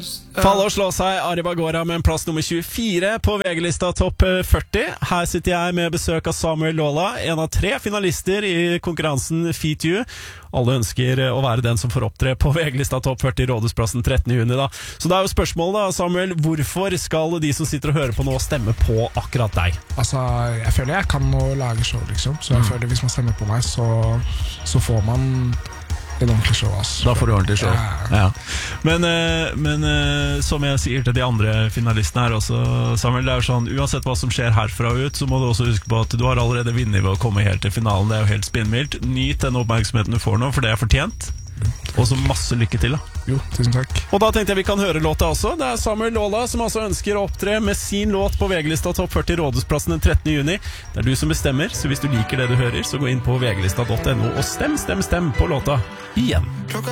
Falle og slå seg, Ari Bagora med en plass nummer 24 på VG-lista topp 40. Her sitter jeg med besøk av Samuel Lola, en av 3 finalister i konkurransen Feat You. Alle ønsker å være den som får opptre på VG-lista topp 40 Rådhusplassen 13. juni da. Så det er jo spørsmålet da, Samuel, hvorfor skal de som sitter og hører på nå stemme på akkurat deg? Altså, jeg føler jeg kan å lage show liksom, så jeg føler hvis man stemmer på meg, så får man et ordentlig show, altså. Da får du ordentlig show. Ja. Men som jeg sier til de andre finalistene her også, Samuel, det er jo sånn, uansett hva som skjer herfra og ut, så må du også huske på at du har allerede vunnet ved å komme helt til finalen. Det er jo helt spinnvilt. Nyt den oppmerksomheten du får nå, for det er fortjent. Og så masse lykke til da. Jo, tusen takk. Og da tenkte jeg vi kan høre låta også. Det er Samuel Lola som altså ønsker å opptre med sin låt på VG-lista topp 40 Rådhusplassen den 13. juni. Det er du som bestemmer, så hvis du liker det du hører, så gå inn på vglista.no og stem på låta igjen.